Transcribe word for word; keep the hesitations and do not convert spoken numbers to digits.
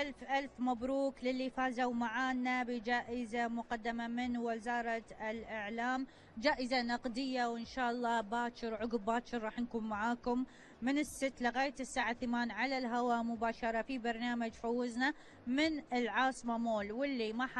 ألف ألف مبروك للي فازوا معانا بجائزة مقدمة من وزارة الإعلام، جائزة نقدية، وإن شاء الله باكر عقب باكر راح نكون معاكم من الست لغاية الساعة ثمان على الهواء مباشرة في برنامج فوزنا من العاصمة مول. واللي ما